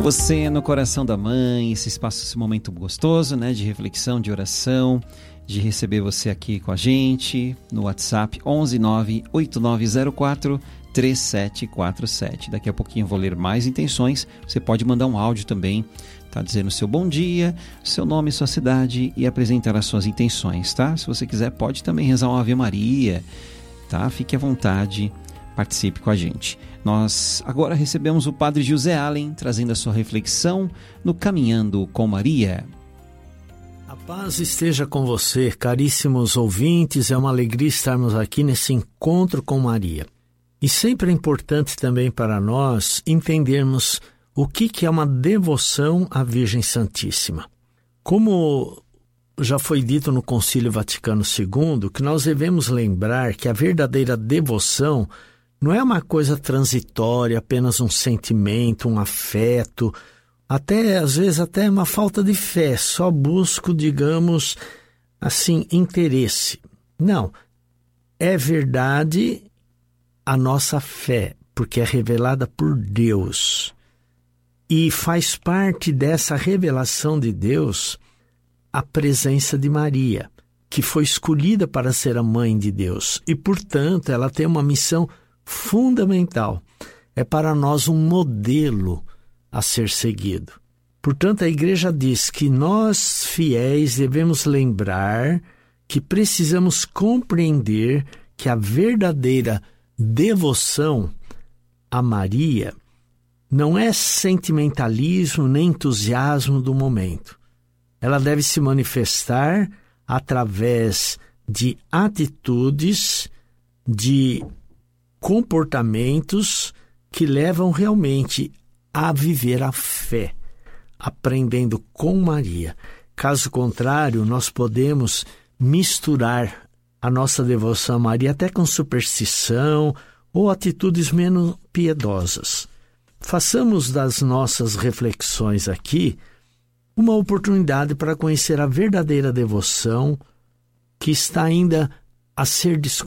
Você no coração da mãe, esse espaço, esse momento gostoso, né, de reflexão, de oração, de receber você aqui com a gente no WhatsApp 11989043747. Daqui a pouquinho eu vou ler mais intenções. Você pode mandar um áudio também, tá, dizendo seu bom dia, seu nome, sua cidade e apresentar as suas intenções, tá? Se você quiser, pode também rezar uma Ave Maria, tá? Fique à vontade, participe com a gente. Nós agora recebemos o Padre José Allen trazendo a sua reflexão no Caminhando com Maria. A paz esteja com você, caríssimos ouvintes. É uma alegria estarmos aqui nesse encontro com Maria. E sempre é importante também para nós entendermos o que é uma devoção à Virgem Santíssima. Como já foi dito no Concílio Vaticano II, que nós devemos lembrar que a verdadeira devoção não é uma coisa transitória, apenas um sentimento, um afeto, até às vezes até uma falta de fé, só busco, digamos assim, interesse. Não, é verdade a nossa fé, porque é revelada por Deus. E faz parte dessa revelação de Deus a presença de Maria, que foi escolhida para ser a mãe de Deus. E, portanto, ela tem uma missão fundamental. É para nós um modelo a ser seguido. Portanto, a Igreja diz que nós, fiéis, devemos lembrar que precisamos compreender que a verdadeira devoção a Maria não é sentimentalismo nem entusiasmo do momento. Ela deve se manifestar através de atitudes, de comportamentos que levam realmente a viver a fé, aprendendo com Maria. Caso contrário, nós podemos misturar a nossa devoção a Maria até com superstição ou atitudes menos piedosas. Façamos das nossas reflexões aqui uma oportunidade para conhecer a verdadeira devoção que está ainda a ser descoberta.